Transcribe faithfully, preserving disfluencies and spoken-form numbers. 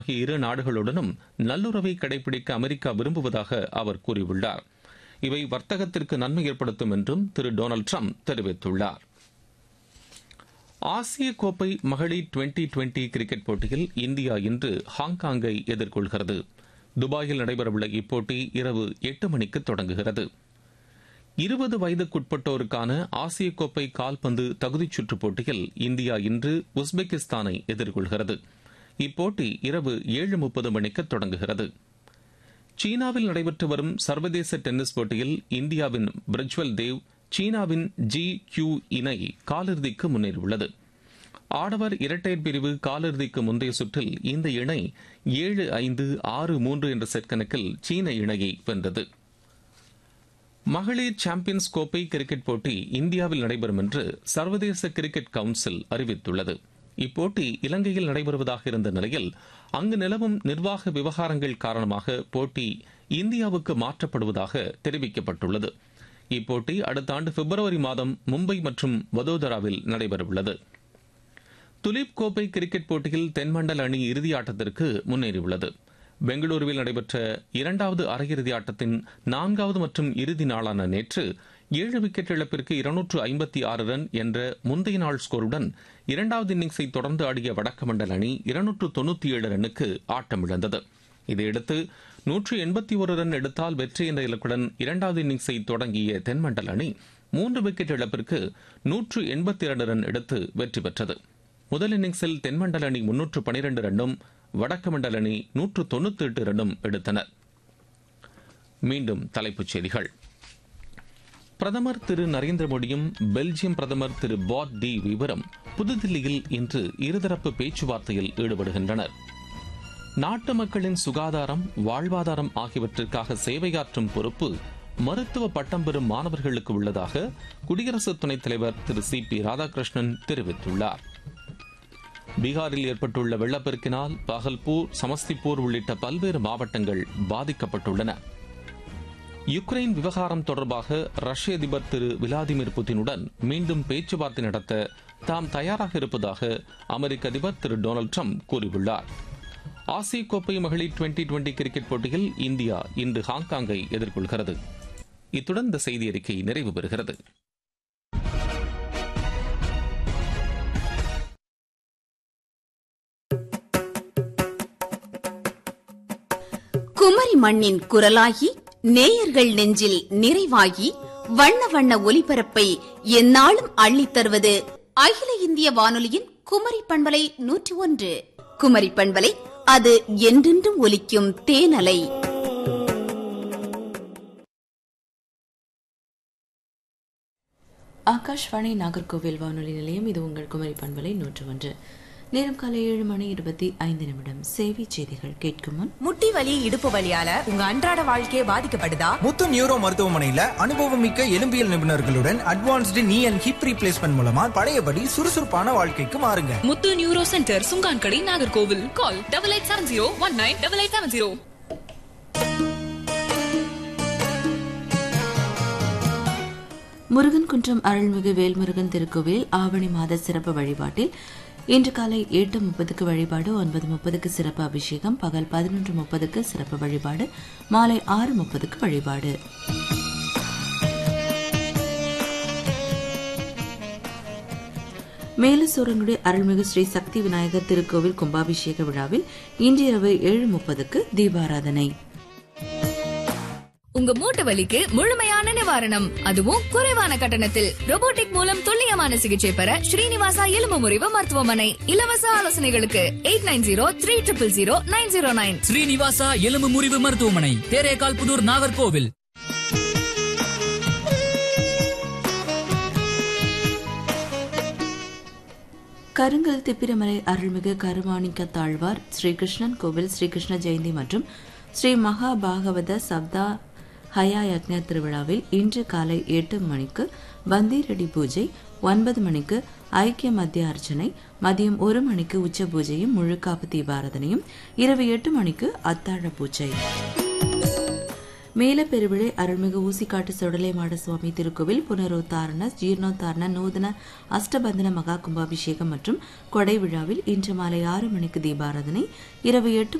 இரு நாடுகளுடனும் நல்லுறவை கடைபிடிக்க அமெரிக்கா விரும்புவதாக அவர் கூறியுள்ளார். இவை வர்த்தகத்திற்கு நன்மை ஏற்படுத்தும் என்றும் திரு டொனால்டு டிரம்ப் தெரிவித்துள்ளார். ஆசிய கோப்பை மகளிர் டுவெண்டி டுவெண்டி கிரிக்கெட் போட்டியில் இந்தியா இன்று ஹாங்காங்கை எதிர்கொள்கிறது. துபாயில் நடைபெறவுள்ள இப்போட்டி இரவு எட்டு மணிக்கு தொடங்குகிறது. இருபது வயதுக்குட்பட்டோருக்கான ஆசிய கோப்பை கால்பந்து தகுதிச் சுற்றுப் போட்டியில் இந்தியா இன்று உஸ்பெகிஸ்தானை எதிர்கொள்கிறது. இப்போட்டி இரவு ஏழு முப்பது மணிக்கு தொடங்குகிறது. சீனாவில் நடைபெற்று வரும் சர்வதேச டென்னிஸ் போட்டியில் இந்தியாவின் பிரஜ்வல் தேவ் சீனாவின் ஜி கியூ இணை காலிறுதிக்கு முன்னேறியுள்ளது. ஆடவர் இரட்டையர் பிரிவு காலிறுதிக்கு முந்தைய சுற்றில் இந்த இணை ஏழு ஐந்து ஆறு மூன்று என்ற செட் கணக்கில் சீன இணையை வென்றது. மகளிர் சாம்பியன்ஸ் கோப்பை கிரிக்கெட் போட்டி இந்தியாவில் நடைபெறும் என்று சர்வதேச கிரிக்கெட் கவுன்சில் அறிவித்துள்ளது. இப்போட்டி இலங்கையில் நடைபெறுவதாக இருந்த நிலையில் அங்கு நிலவும் நிர்வாக விவகாரங்கள் காரணமாக போட்டி இந்தியாவுக்கு மாற்றப்படுவதாக தெரிவிக்கப்பட்டுள்ளது. இப்போட்டி அடுத்த ஆண்டு பிப்ரவரி மாதம் மும்பை மற்றும் வதோதராவில் நடைபெறவுள்ளது. துலீப் கோப்பை கிரிக்கெட் போட்டியில் தென்மண்டல அணி இறுதி ஆட்டத்திற்கு முன்னேறியுள்ளது. பெங்களூருவில் நடைபெற்ற இரண்டாவது அரையிறுதி ஆட்டத்தின் நான்காவது மற்றும் இறுதி நாளான நேற்று ஏழு விக்கெட் இழப்பிற்கு இருநூற்று ஐம்பத்தி ஆறு ரன் என்ற முந்தைய நாள் ஸ்கோருடன் இரண்டாவது இன்னிங்ஸை தொடர்ந்து ஆடிய வடக்கு அணி இருநூற்று தொன்னூற்றி ஏழு ரன்னுக்கு ஆட்டமிழந்தது. இதையடுத்து நூற்று எண்பத்தி ஒரு ரன் எடுத்தால் வெற்றி என்ற இலக்குடன் இரண்டாவது இன்னிங்ஸை தொடங்கிய தென்மண்டல அணி மூன்று விக்கெட் இழப்பிற்கு நூற்று எண்பத்தி இரண்டு ரன் எடுத்து வெற்றி பெற்றது. முதல் இன்னிங்ஸில் தென்மண்டல அணி முன்னூற்று பனிரெண்டு ரன்னும் வடக்கு மண்டல அணி நூற்று தொன்னூத்தி எட்டு ரன்னும் எடுத்தனர். மீண்டும் தலைப்புச் செய்திகள். பிரதமர் திரு நரேந்திர மோடியும் பெல்ஜியம் பிரதமர் திரு பாட் டி வீவரும் புதுதில்லியில் இன்று இருதரப்பு பேச்சுவார்த்தையில் ஈடுபடுகின்றனர். நாட்டு மக்களின் சுகாதாரம், வாழ்வாதாரம் ஆகியவற்றிற்காக சேவையாற்றும் பொறுப்பு மருத்துவ பட்டம் பெறும் மாணவர்களுக்கு உள்ளதாக குடியரசு துணைத் தலைவர் திரு சி பி ராதாகிருஷ்ணன் தெரிவித்துள்ளார். பீகாரில் ஏற்பட்டுள்ள வெள்ளப்பெருக்கினால் பகல்பூர், சமஸ்திபூர் உள்ளிட்ட பல்வேறு மாவட்டங்கள் பாதிக்கப்பட்டுள்ளன. யுக்ரைன் விவகாரம் தொடர்பாக ரஷ்ய அதிபர் திரு விளாடிமிர் புதினுடன் மீண்டும் பேச்சுவார்த்தை நடத்த தாம் தயாராக இருப்பதாக அமெரிக்க அதிபர் திரு டொனால்டு டிரம்ப் கூறியுள்ளார். ஆசிய கோப்பை மகளிர் டுவெண்டி டுவெண்டி கிரிக்கெட் போட்டியில் இந்தியா இன்று ஹாங்காங்கை எதிர்கொள்கிறது. இத்துடன் இந்த செய்தி அறிக்கை நிறைவு பெறுகிறது. குமரி மண்ணின் குரலாகி நேயர்கள் நெஞ்சில் நிறைவாகி வண்ண வண்ண ஒலிபரப்பை எந்நாளும் அள்ளித் தருவது அகில இந்திய வானொலியின் குமரி பண்பலை நூற்றி ஒன்று. குமரி பண்பலை, அது என்றென்றும் ஒலிக்கும் தேனலை. ஆகாஷ்வாணி நாகர்கோவில் வானொலி நிலையம். இது உங்கள் குமரி பண்பலை நூற்று ஒன்று. நேரம் காலை ஏழு மணி இருபத்தி ஐந்து நிமிடம். சேவை செய்திகள் கேட்கும் முன், முட்டி வலி, இடுப்பு வலியால உங்க அன்றாட வாழ்க்கையை பாதிக்கப்படுதா? முத்து நியூரோ மருத்துவமனையில அனுபவம் மிக்க எலும்பியல் நிபுணர்களுடன் அட்வான்ஸ்டு நீ அண்ட் ஹிப் ரீப்ளேஸ்மெண்ட் மூலமா பழையபடி சுறுசுறுப்பான வாழ்க்கைக்கு மாறுங்க. முத்து neuro centre, Chunkankadai, Nagercoil. Call double eight seven zero one nine double eight seven zero. Murugan குன்றம் அருள்மிகு வேல்முருகன் திருக்கோவில் ஆவணி மாத சிறப்பு வழிபாட்டில் இன்று காலை எட்டு முப்பதுக்கு வழிபாடு, ஒன்பது முப்பதுக்கு சிறப்பு அபிஷேகம், பகல் பதினொன்று முப்பதுக்கு சிறப்பு வழிபாடு, மாலை ஆறு முப்பதுக்கு வழிபாடு. மேலசூரங்குடி அருள்மிகு ஸ்ரீ சக்தி விநாயகர் திருக்கோவில் கும்பாபிஷேக விழாவில் இன்று இரவு ஏழு முப்பதுக்கு தீபாராதனை. உங்க மூட்டு வலிக்கு முழுமையான நிவாரணம், அதுவும் குறைவான கட்டணத்தில். ரோபோட்டிக் மூலம் துல்லியமான சிகிச்சை பெற ஸ்ரீனிவாசா எலும்பு முறிவு மருத்துவமனை. இலவச ஆலோசனைகளுக்கு eight nine zero three triple zero nine zero nine. Srinivasa எலும்பு முறிவு மருத்துவமனை, தேரேகால் புதூர், நாகர்கோவில். கருங்கல் திப்பிரமலை அருள்மிகு கருமாணிக்க தாழ்வார் ஸ்ரீகிருஷ்ணன் கோவில் ஸ்ரீகிருஷ்ண ஜெயந்தி மற்றும் ஸ்ரீ மகா பாகவத சப்தா ஹயா யக்ஞ திருவிழாவில் இன்று காலை எட்டு மணிக்கு பந்தீரடி பூஜை, ஒன்பது மணிக்கு ஐக்கிய மத்திய அர்ச்சனை, மதியம் ஒரு மணிக்கு உச்ச பூஜையும் முழுக்காப்பு தீபாராதனையும், இரவு எட்டு மணிக்கு அத்தாழ பூஜை. மேலப்பெருவிழை அருள்மிகு ஊசிக்காட்டு சொடலை மாட சுவாமி திருக்கோவில் புனரோத்தாரண ஜீர்ணோத்தாரண நூதன அஷ்டபந்தன மகா கும்பாபிஷேகம் மற்றும் கொடை விழாவில் இன்று மாலை ஆறு மணிக்கு தீபாராதனை இரவு எட்டு